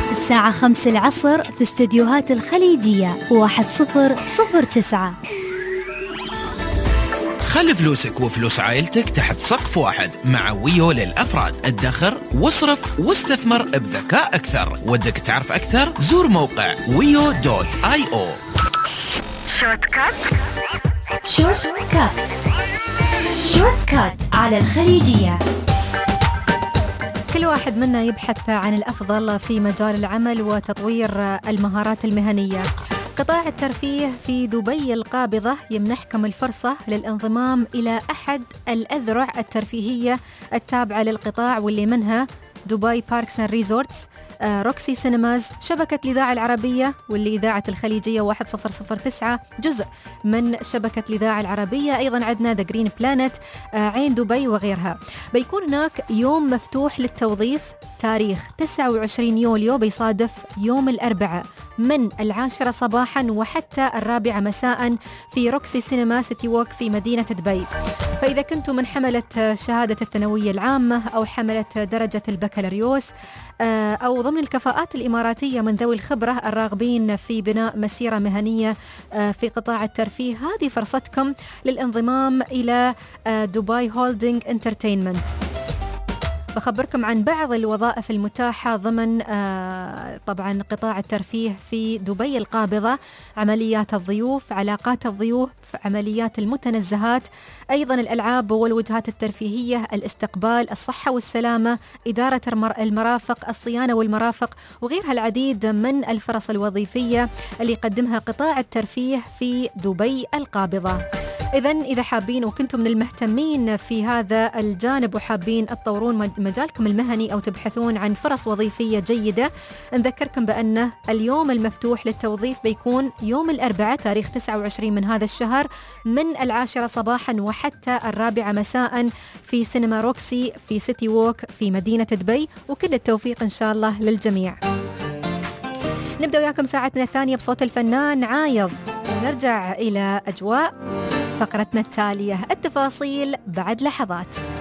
الساعة 5 العصر في استديوهات الخليجية 1009. خلي فلوسك وفلوس عائلتك تحت سقف واحد مع ويو للأفراد. ادخر واصرف واستثمر بذكاء أكثر. ودك تعرف أكثر؟ زور موقع wiyo.io. شورت كات على الخليجية. كل واحد منا يبحث عن الأفضل في مجال العمل وتطوير المهارات المهنية. قطاع الترفيه في دبي القابضة يمنحكم الفرصة للانضمام إلى أحد الأذرع الترفيهية التابعة للقطاع، واللي منها دبي باركس اند ريزورتس، روكسي سينماز، شبكة الإذاعة العربية، واللي إذاعة الخليجية 1009 جزء من شبكة الإذاعة العربية. أيضا عندنا ذا جرين بلانت، عين دبي وغيرها. بيكون هناك يوم مفتوح للتوظيف تاريخ 29 يوليو، بيصادف يوم الأربعاء من 10 صباحا وحتى 4 مساء في روكسي سينما سيتي ووك في مدينة دبي. فإذا كنتم من حملة شهادة الثانوية العامة أو حملة درجة البكالوريوس أو ضمن الكفاءات الإماراتية من ذوي الخبرة الراغبين في بناء مسيرة مهنية في قطاع الترفيه، هذه فرصتكم للانضمام إلى دبي هولدينج انترتينمنت. بخبركم عن بعض الوظائف المتاحة ضمن طبعا قطاع الترفيه في دبي القابضة: عمليات الضيوف، علاقات الضيوف، عمليات المتنزهات، أيضا الألعاب والوجهات الترفيهية، الاستقبال، الصحة والسلامة، إدارة المرافق، الصيانة والمرافق، وغيرها العديد من الفرص الوظيفية اللي يقدمها قطاع الترفيه في دبي القابضة. إذا حابين وكنتم من المهتمين في هذا الجانب وحابين تطورون مجالكم المهني أو تبحثون عن فرص وظيفية جيدة، نذكركم بأن اليوم المفتوح للتوظيف بيكون يوم الأربعاء تاريخ 29 من هذا الشهر من 10 صباحا وحتى 4 مساء في سينما روكسي في سيتي ووك في مدينة دبي. وكل التوفيق إن شاء الله للجميع. نبدأ وياكم ساعتنا الثانية بصوت الفنان عايض. نرجع إلى أجواء فقرتنا التالية، التفاصيل بعد لحظات.